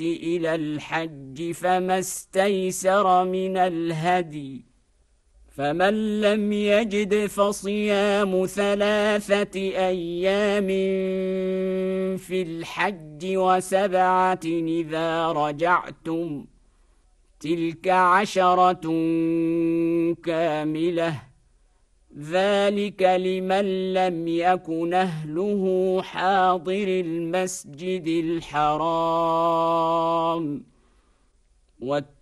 إلى الحج فما استيسر من الهدي، فمن لم يجد فصيام 3 أيام في الحج و7 إذا رجعتم، تلك 10 كاملة، ذلك لمن لم يكن أهله حاضر المسجد الحرام.